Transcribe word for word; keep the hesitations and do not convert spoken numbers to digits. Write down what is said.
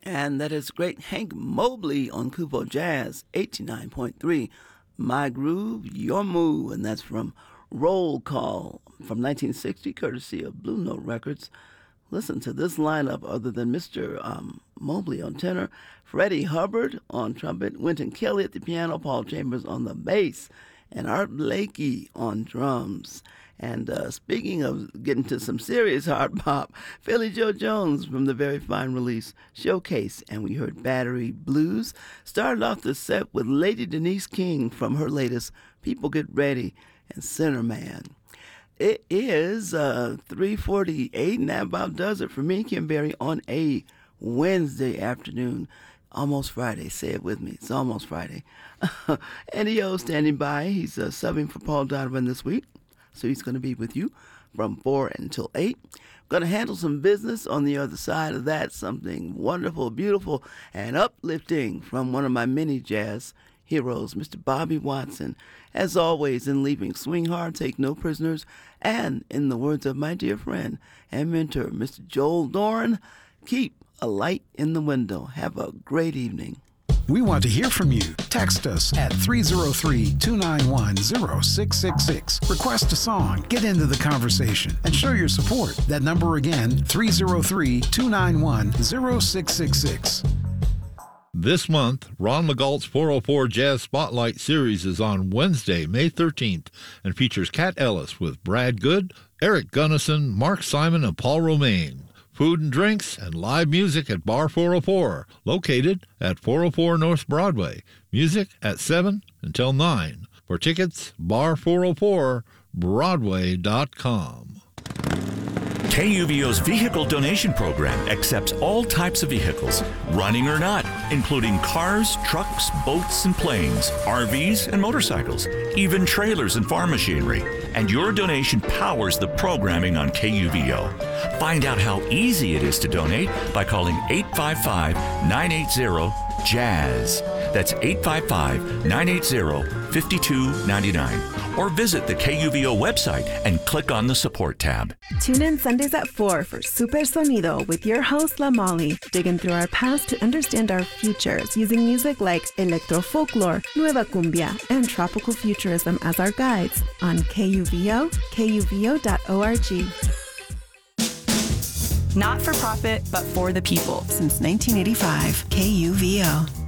And that is great Hank Mobley on Kupo Jazz, eighty-nine point three. My Groove, Your Move, and that's from Roll Call from nineteen sixty, courtesy of Blue Note Records. Listen to this lineup other than Mister Um, Mobley on tenor, Freddie Hubbard on trumpet, Wynton Kelly at the piano, Paul Chambers on the bass, and Art Blakey on drums. And uh, speaking of getting to some serious hard bop, Philly Joe Jones from the very fine release Showcase, and we heard Battery Blues. Started off the set with Lady Denise King from her latest People Get Ready and Sinner Man. It is uh, three forty-eight, and that about does it for me, Kim Berry, on a Wednesday afternoon. Almost Friday. Say it with me. It's almost Friday. Eddie O standing by. He's uh, subbing for Paul Donovan this week. So he's going to be with you from four until eight. Going to handle some business on the other side of that. Something wonderful, beautiful, and uplifting from one of my many jazz heroes, Mister Bobby Watson. As always, in leaving swing hard, take no prisoners. And in the words of my dear friend and mentor, Mister Joel Doran, keep a light in the window. Have a great evening. We want to hear from you. Text us at three oh three, two nine one, oh six six six. Request a song, get into the conversation, and show your support. That number again, three oh three, two nine one, oh six six six. This month, Ron LeGault's four oh four Jazz Spotlight Series is on Wednesday, May thirteenth, and features Cat Ellis with Brad Good, Eric Gunnison, Mark Simon, and Paul Romaine. Food and drinks and live music at Bar four oh four, located at four oh four North Broadway. Music at seven until nine. For tickets, bar four oh four broadway dot com. K U V O's vehicle donation program accepts all types of vehicles, running or not, including cars, trucks, boats, and planes, R Vs, and motorcycles, even trailers and farm machinery. And your donation powers the programming on K U V O. Find out how easy it is to donate by calling eight five five, nine eight zero, jazz. That's eight five five, nine eight zero, five two nine nine. Or visit the K U V O website and click on the support tab. Tune in Sundays at four for Super Sonido with your host, La Molly, digging through our past to understand our futures using music like electro folklore, nueva cumbia, and tropical futurism as our guides on K U V O, K U V O dot org. Not for profit, but for the people. Since nineteen eighty-five, K U V O.